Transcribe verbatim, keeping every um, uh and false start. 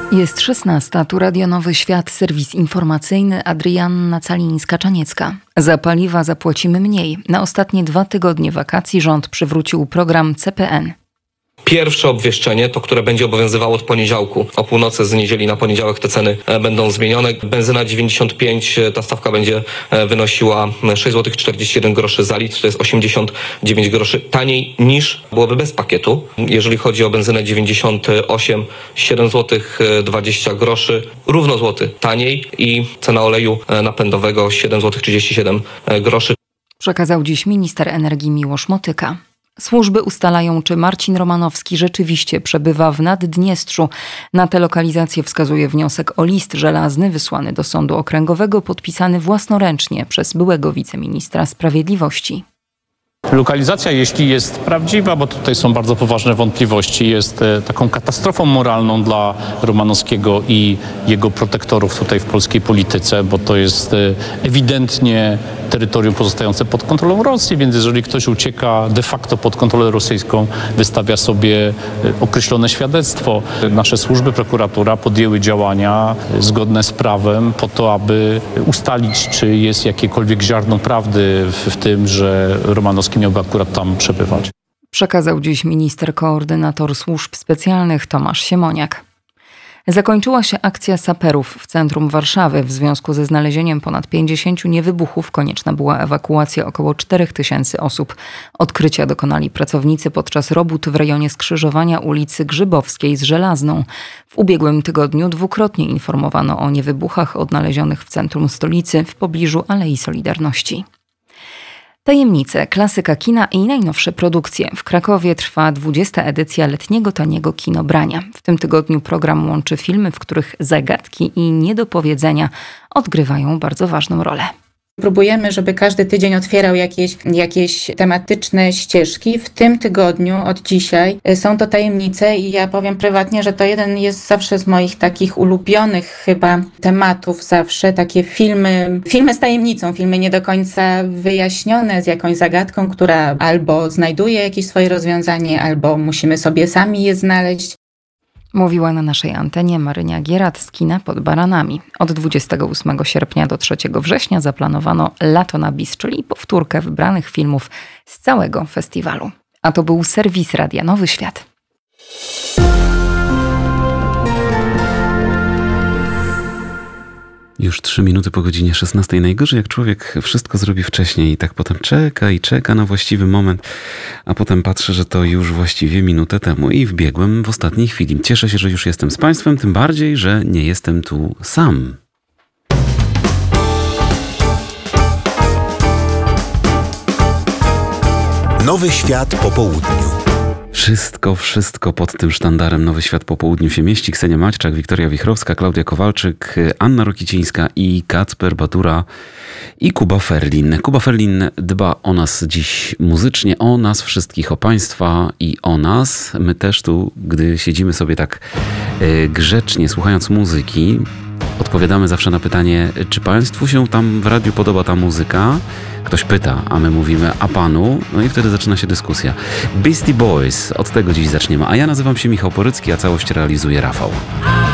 Jest szesnasta, tu Radio Nowy Świat, serwis informacyjny, Adrianna Calińska-Czaniecka. Za paliwa zapłacimy mniej. Na ostatnie dwa tygodnie wakacji rząd przywrócił program C P N. Pierwsze obwieszczenie, to które będzie obowiązywało od poniedziałku. O północy z niedzieli na poniedziałek te ceny będą zmienione. Benzyna dziewięćdziesiąt pięć, ta stawka będzie wynosiła sześć złotych czterdzieści jeden groszy za litr, to jest osiemdziesiąt dziewięć groszy taniej niż byłoby bez pakietu. Jeżeli chodzi o benzynę dziewięćdziesiąt osiem, siedem złotych dwadzieścia groszy, równo złoty taniej i cena oleju napędowego siedem złotych trzydzieści siedem groszy. Przekazał dziś minister energii Miłosz Motyka. Służby ustalają, czy Marcin Romanowski rzeczywiście przebywa w Naddniestrzu. Na tę lokalizację wskazuje wniosek o list żelazny wysłany do Sądu Okręgowego, podpisany własnoręcznie przez byłego wiceministra sprawiedliwości. Lokalizacja, jeśli jest prawdziwa, bo tutaj są bardzo poważne wątpliwości, jest taką katastrofą moralną dla Romanowskiego i jego protektorów tutaj w polskiej polityce, bo to jest ewidentnie terytorium pozostające pod kontrolą Rosji, więc jeżeli ktoś ucieka de facto pod kontrolę rosyjską, wystawia sobie określone świadectwo. Nasze służby, prokuratura podjęły działania zgodne z prawem po to, aby ustalić, czy jest jakiekolwiek ziarno prawdy w, w tym, że Romanowski miałby akurat tam przebywać. Przekazał dziś minister koordynator służb specjalnych Tomasz Siemoniak. Zakończyła się akcja saperów w centrum Warszawy. W związku ze znalezieniem ponad pięćdziesięciu niewybuchów konieczna była ewakuacja około czterech tysięcy osób. Odkrycia dokonali pracownicy podczas robót w rejonie skrzyżowania ulicy Grzybowskiej z Żelazną. W ubiegłym tygodniu dwukrotnie informowano o niewybuchach odnalezionych w centrum stolicy w pobliżu Alei Solidarności. Tajemnice, klasyka kina i najnowsze produkcje. W Krakowie trwa dwudziesta edycja letniego taniego kinobrania. W tym tygodniu program łączy filmy, w których zagadki i niedopowiedzenia odgrywają bardzo ważną rolę. Próbujemy, żeby każdy tydzień otwierał jakieś, jakieś tematyczne ścieżki. W tym tygodniu, od dzisiaj, są to tajemnice i ja powiem prywatnie, że to jeden jest zawsze z moich takich ulubionych chyba tematów zawsze. Takie filmy, filmy z tajemnicą, filmy nie do końca wyjaśnione, z jakąś zagadką, która albo znajduje jakieś swoje rozwiązanie, albo musimy sobie sami je znaleźć. Mówiła na naszej antenie Marynia Gierat z kina Pod Baranami. Od dwudziestego ósmego sierpnia do trzeciego września zaplanowano Lato na bis, czyli powtórkę wybranych filmów z całego festiwalu. A to był serwis Radia Nowy Świat. Już trzy minuty po godzinie szesnastej. Najgorzej, jak człowiek wszystko zrobi wcześniej i tak potem czeka i czeka na właściwy moment, a potem patrzy, że to już właściwie minutę temu i wbiegłem w ostatniej chwili. Cieszę się, że już jestem z Państwem, tym bardziej, że nie jestem tu sam. Nowy Świat po południu. Wszystko, wszystko pod tym sztandarem Nowy Świat po południu się mieści. Ksenia Maćczak, Wiktoria Wichrowska, Klaudia Kowalczyk, Anna Rokicińska i Kacper Batura i Kuba Ferlin. Kuba Ferlin dba o nas dziś muzycznie, o nas wszystkich, o Państwa i o nas. My też tu, gdy siedzimy sobie tak y, grzecznie, słuchając muzyki, odpowiadamy zawsze na pytanie, czy Państwu się tam w radiu podoba ta muzyka? Ktoś pyta, a my mówimy, a Panu? No i wtedy zaczyna się dyskusja. Beastie Boys, od tego dziś zaczniemy. A ja nazywam się Michał Porycki, a całość realizuje Rafał.